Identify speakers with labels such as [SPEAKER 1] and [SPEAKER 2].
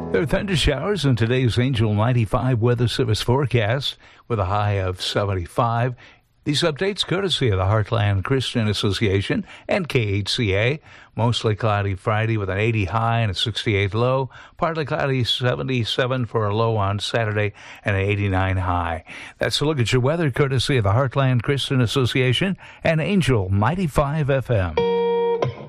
[SPEAKER 1] There are thunder showers in today's Angel 95 Weather Service forecast with a high of 75. These updates courtesy of the Heartland Christian Association and KHCA. Mostly cloudy Friday with an 80 high and a 68 low. Partly cloudy 77 for a low on Saturday and an 89 high. That's a look at your weather courtesy of the Heartland Christian Association and Angel 95 FM.